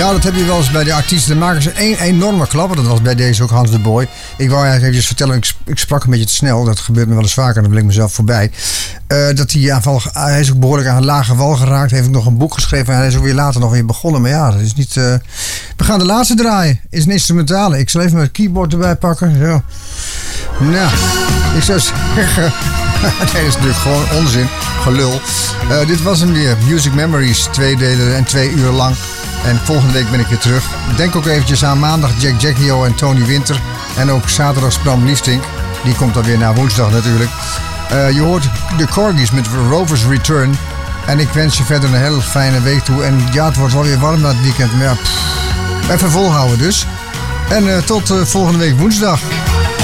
Ja, dat heb je wel eens bij de artiesten. Dan maken ze één enorme klapper. Dat was bij deze ook Hans de Boy. Ik wou eigenlijk even vertellen, ik sprak een beetje te snel. Dat gebeurt me wel eens vaker, dan ben ik mezelf voorbij. Dat hij is ook behoorlijk aan een lage wal geraakt. Heeft ook nog een boek geschreven en hij is ook weer later nog weer begonnen. Maar ja, dat is niet... We gaan de laatste draaien. Is een instrumentale. Ik zal even mijn keyboard erbij pakken. Zo. Nou, ik zou zeggen... nee, dat is natuurlijk gewoon onzin. Gelul. Dit was hem weer. Music Memories. 2 delen en 2 uur lang. En volgende week ben ik weer terug. Denk ook eventjes aan maandag Jack Jackio en Tony Winter. En ook zaterdag Bram Liefdink. Die komt dan weer na woensdag natuurlijk. Je hoort de Corgis met Rover's Return. En ik wens je verder een heel fijne week toe. En ja, het wordt wel weer warm na het weekend. Maar ja, even volhouden dus. En tot volgende week woensdag.